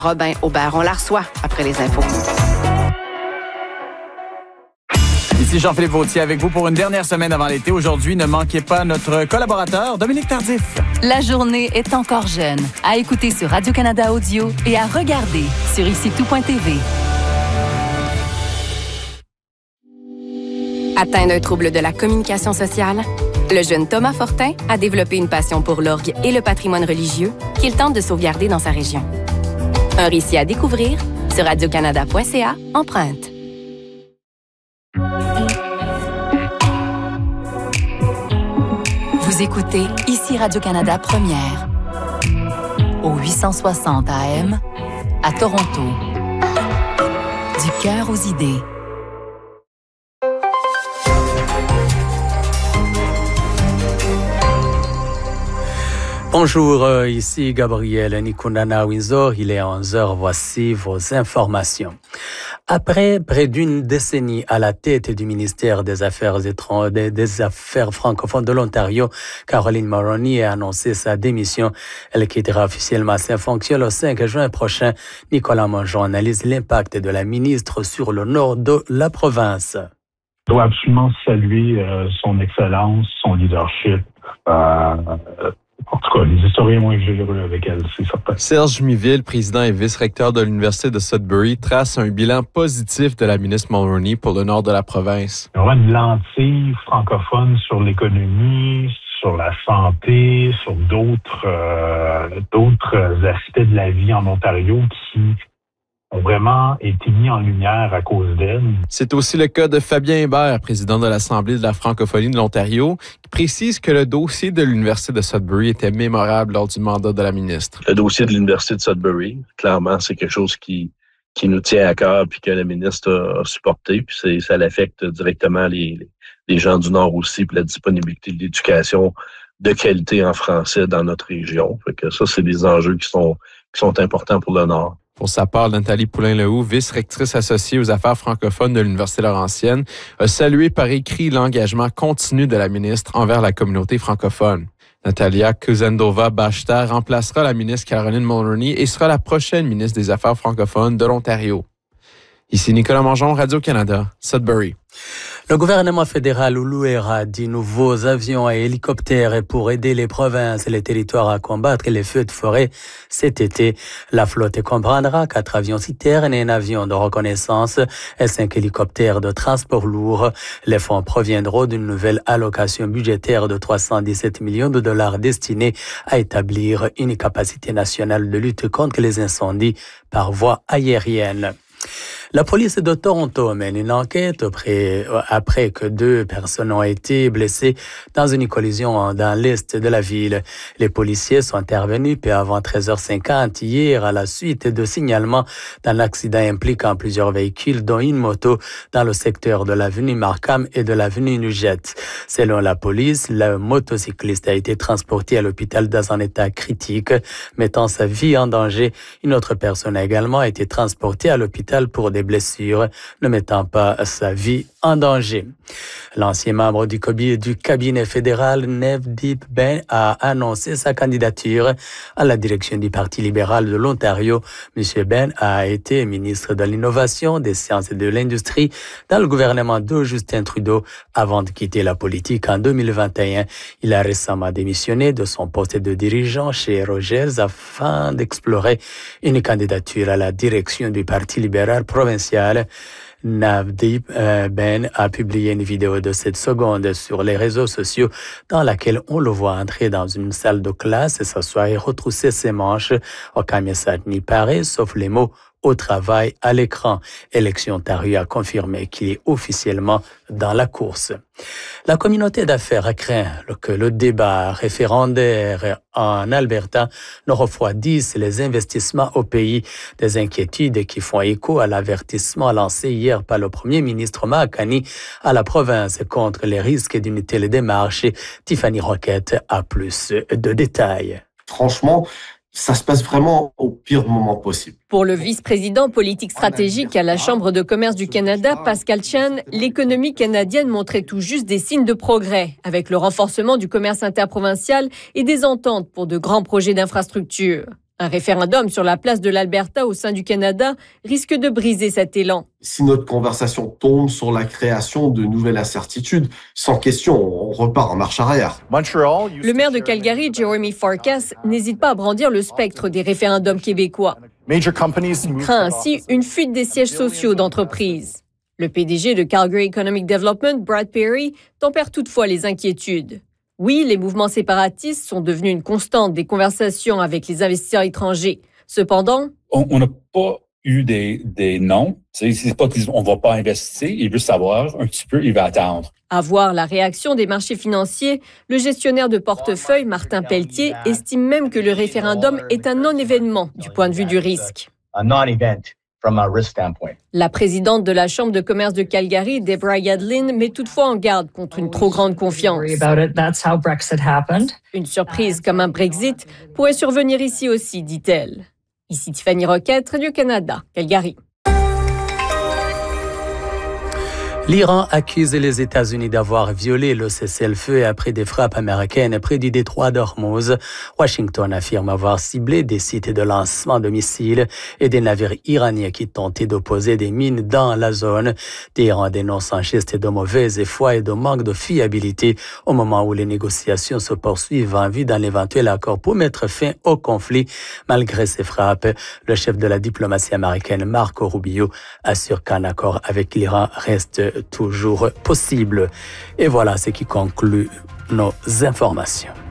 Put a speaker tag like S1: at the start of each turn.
S1: Robin Aubert, on la reçoit après les infos.
S2: Ici Jean-Philippe Vautier avec vous pour une dernière semaine avant l'été. Aujourd'hui, ne manquez pas notre collaborateur Dominique Tardif.
S3: La journée est encore jeune. À écouter sur Radio-Canada Audio et à regarder sur icitout.tv.
S4: Atteint d'un trouble de la communication sociale, le jeune Thomas Fortin a développé une passion pour l'orgue et le patrimoine religieux qu'il tente de sauvegarder dans sa région. Un récit à découvrir sur radiocanada.ca empreinte.
S3: Vous écoutez ici Radio-Canada Première au 860 AM à Toronto. Du cœur aux idées.
S5: Bonjour, ici Gabriel Nikunana-Windsor, il est 11h, voici vos informations. Après près d'une décennie à la tête du ministère des Affaires francophones de l'Ontario, Caroline Mulroney a annoncé sa démission. Elle quittera officiellement ses fonctions le 5 juin prochain. Nicolas Mongeon analyse l'impact de la ministre sur le nord de la province.
S6: Je dois absolument saluer son excellence, son leadership. En tout cas, les historiens vont être généreux avec elle, c'est certain.
S7: Serge Miville, président et vice-recteur de l'Université de Sudbury, trace un bilan positif de la ministre Mulroney pour le nord de la province.
S6: Il y aura une lentille francophone sur l'économie, sur la santé, sur d'autres aspects de la vie en Ontario qui ont vraiment été mis en lumière à cause d'elle.
S7: C'est aussi le cas de Fabien Hébert, président de l'Assemblée de la francophonie de l'Ontario, qui précise que le dossier de l'Université de Sudbury était mémorable lors du mandat de la ministre.
S8: Le dossier de l'Université de Sudbury, clairement, c'est quelque chose qui nous tient à cœur puis que la ministre a supporté. Puis ça l'affecte directement les gens du Nord aussi, puis la disponibilité de l'éducation de qualité en français dans notre région. Fait que ça, c'est des enjeux qui sont importants pour le Nord.
S7: Pour sa part, Nathalie Poulain-Lehoux, vice-rectrice associée aux affaires francophones de l'Université Laurentienne, a salué par écrit l'engagement continu de la ministre envers la communauté francophone. Natalia Kuzendova-Bachta remplacera la ministre Caroline Mulroney et sera la prochaine ministre des Affaires francophones de l'Ontario. Ici Nicolas Mongeon, Radio-Canada, Sudbury.
S5: Le gouvernement fédéral louera 10 nouveaux avions et hélicoptères pour aider les provinces et les territoires à combattre les feux de forêt cet été. La flotte comprendra 4 avions citernes et un avion de reconnaissance et 5 hélicoptères de transport lourd. Les fonds proviendront d'une nouvelle allocation budgétaire de 317 millions de dollars destinée à établir une capacité nationale de lutte contre les incendies par voie aérienne. La police de Toronto mène une enquête après que 2 personnes ont été blessées dans une collision dans l'est de la ville. Les policiers sont intervenus peu avant 13h50 hier à la suite de signalements d'un accident impliquant plusieurs véhicules, dont une moto, dans le secteur de l'avenue Markham et de l'avenue Nugent. Selon la police, le motocycliste a été transporté à l'hôpital dans un état critique, mettant sa vie en danger. Une autre personne a également été transportée à l'hôpital pour des blessures, ne mettant pas sa vie en danger. L'ancien membre du cabinet fédéral, Navdeep Bain, a annoncé sa candidature à la direction du Parti libéral de l'Ontario. M. Bain a été ministre de l'Innovation, des Sciences et de l'Industrie dans le gouvernement de Justin Trudeau avant de quitter la politique en 2021. Il a récemment démissionné de son poste de dirigeant chez Rogers afin d'explorer une candidature à la direction du Parti libéral provincial. Navdeep Bain a publié une vidéo de 7 secondes sur les réseaux sociaux dans laquelle on le voit entrer dans une salle de classe et s'asseoir et retrousser ses manches. Aucun message n'y paraît, sauf les mots « au travail » à l'écran. Élection Ontario a confirmé qu'il est officiellement dans la course. La communauté d'affaires craint que le débat référendaire en Alberta ne refroidisse les investissements au pays. Des inquiétudes qui font écho à l'avertissement lancé hier par le premier ministre Mahakani à la province contre les risques d'une telle démarche. Tiffany Roquette a plus de détails.
S9: Franchement, ça se passe vraiment au pire moment possible.
S10: Pour le vice-président politique stratégique à la Chambre de commerce du Canada, Pascal Chan, l'économie canadienne montrait tout juste des signes de progrès, avec le renforcement du commerce interprovincial et des ententes pour de grands projets d'infrastructure. Un référendum sur la place de l'Alberta au sein du Canada risque de briser cet élan.
S9: Si notre conversation tombe sur la création de nouvelles incertitudes, sans question, on repart en marche arrière.
S10: Le maire de Calgary, Jeremy Farkas, n'hésite pas à brandir le spectre des référendums québécois. Il craint ainsi une fuite des sièges sociaux d'entreprises. Le PDG de Calgary Economic Development, Brad Perry, tempère toutefois les inquiétudes. Oui, les mouvements séparatistes sont devenus une constante des conversations avec les investisseurs étrangers. Cependant,
S11: on n'a pas eu des non. C'est pas qu'ils on va pas investir, il veut savoir un petit peu, il va attendre.
S10: À voir la réaction des marchés financiers, le gestionnaire de portefeuille, Martin Pelletier, estime même que le référendum est un non-événement du point de vue du risque. La présidente de la Chambre de commerce de Calgary, Deborah Yadlin, met toutefois en garde contre une trop grande confiance. Une surprise comme un Brexit pourrait survenir ici aussi, dit-elle. Ici Tiffany Roquette, Radio-Canada, Calgary.
S5: L'Iran accuse les États-Unis d'avoir violé le cessez-le-feu après des frappes américaines près du détroit d'Ormuz. Washington affirme avoir ciblé des sites de lancement de missiles et des navires iraniens qui tentaient d'opposer des mines dans la zone. Téhéran dénonce un geste de mauvaise foi et de manque de fiabilité au moment où les négociations se poursuivent en vue d'un éventuel accord pour mettre fin au conflit. Malgré ces frappes, le chef de la diplomatie américaine, Marco Rubio, assure qu'un accord avec l'Iran reste toujours possible. Et voilà ce qui conclut nos informations.